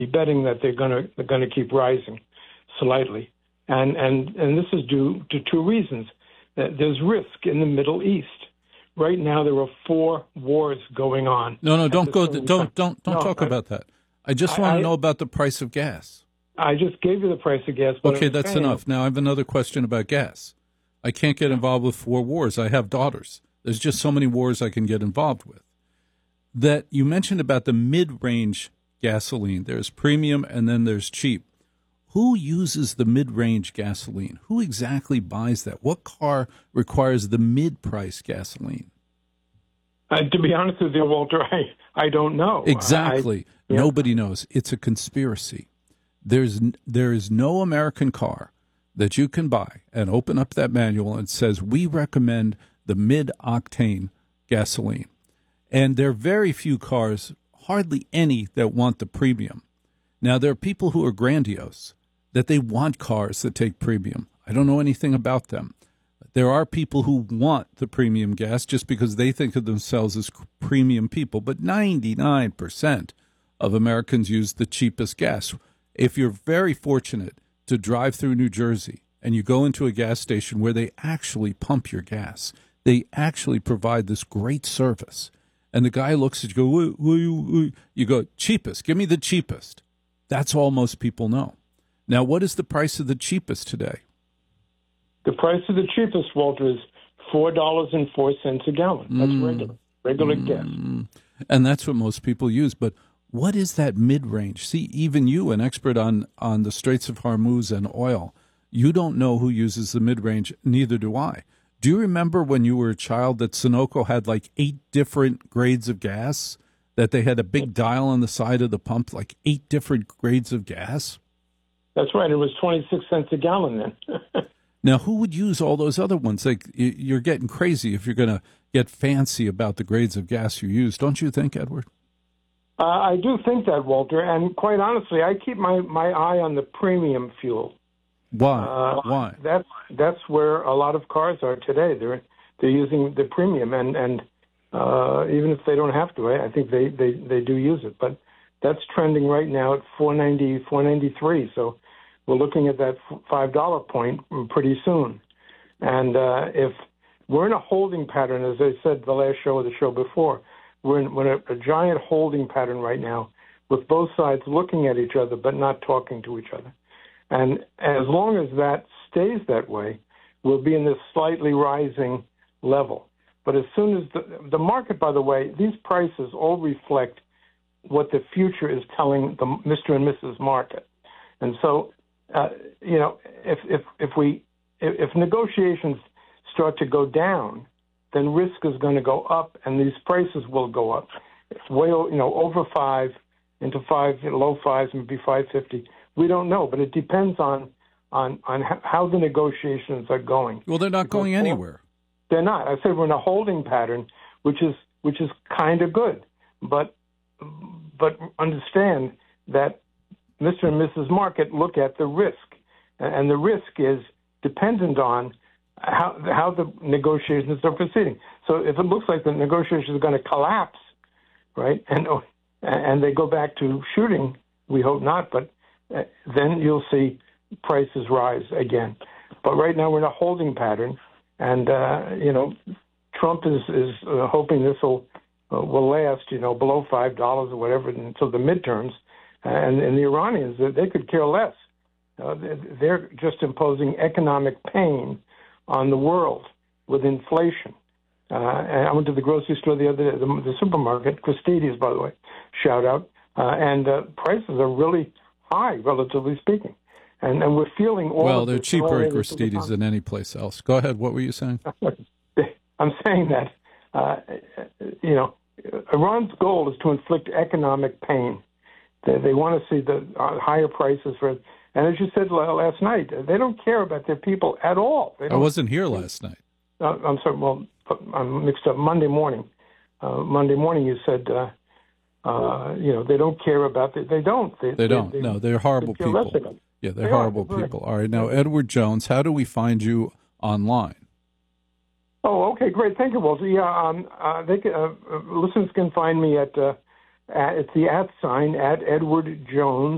be betting that they're gonna keep rising slightly, and this is due to two reasons. That there's risk in the Middle East. Right now, there are 4 wars going on. No, don't talk about that. I just want to know about the price of gas. I just gave you the price of gas. Okay, that's enough. Now I have another question about gas. I can't get involved with 4 wars. I have daughters. There's just so many wars I can get involved with. That you mentioned about the mid-range gasoline. There's premium and then there's cheap. Who uses the mid-range gasoline? Who exactly buys that? What car requires the mid-price gasoline? To be honest with you, Walter, I don't know. Exactly. Nobody knows. It's a conspiracy. There is no American car that you can buy and open up that manual and says, we recommend the mid-octane gasoline. And there are very few cars, hardly any, that want the premium. Now, there are people who are grandiose, that they want cars that take premium. I don't know anything about them. There are people who want the premium gas just because they think of themselves as premium people, but 99% of Americans use the cheapest gas. If you're very fortunate to drive through New Jersey and you go into a gas station where they actually pump your gas, they actually provide this great service. And the guy looks at you, you go, cheapest, give me the cheapest. That's all most people know. Now, what is the price of the cheapest today? The price of the cheapest, Walter, is $4.04 a gallon. That's regular gas. And that's what most people use. But what is that mid-range? See, even you, an expert on the Straits of Hormuz and oil, you don't know who uses the mid-range. Neither do I. Do you remember when you were a child that Sunoco had like 8 different grades of gas? That they had a big dial on the side of the pump, like 8 different grades of gas? That's right. It was 26 cents a gallon then. Now, who would use all those other ones? Like, you're getting crazy if you're going to get fancy about the grades of gas you use, don't you think, Edward? I do think that, Walter. And quite honestly, I keep my eye on the premium fuel. Why? Why? That's where a lot of cars are today. They're using the premium, and even if they don't have to, I think they do use it. But that's trending right now at $4.90, $4.93. So we're looking at that $5 point pretty soon. And if we're in a holding pattern, as I said the last show or the show before, we're in a giant holding pattern right now with both sides looking at each other but not talking to each other. And as long as that stays that way, we'll be in this slightly rising level. But as soon as the market, by the way, these prices all reflect what the future is telling the Mr. and Mrs. Market. And so, if negotiations start to go down, then risk is going to go up, and these prices will go up. It's way, over 5 into 5, low 5s, maybe 5.50. We don't know, but it depends on how the negotiations are going. Well, they're not going anywhere. They're not. I said we're in a holding pattern, which is kind of good, but understand that Mr. and Mrs. Market look at the risk, and the risk is dependent on how the negotiations are proceeding. So if it looks like the negotiations are going to collapse, right, and they go back to shooting, we hope not, but then you'll see prices rise again. But right now we're in a holding pattern, and Trump is hoping this will last, below $5 or whatever until the midterms, and the Iranians, they could care less. They're just imposing economic pain on the world with inflation. And I went to the grocery store the other day, the supermarket, Christie's, by the way, shout out, and prices are really high, relatively speaking. And we're feeling all well, of they're this cheaper at Christie's than any place else. Go ahead. What were you saying? I'm saying that, Iran's goal is to inflict economic pain. They want to see the higher prices for it. And as you said last night, they don't care about their people at all. I wasn't here last night. I'm sorry. Well, I'm mixed up. Monday morning, you said, they don't care about it. They don't. They don't. No, they're horrible people. Yeah, they're horrible people. All right. Now, Edward Jones, how do we find you online? Oh, okay, great. Thank you, Walter. Yeah, listeners can find me at it's the @ Edward Jones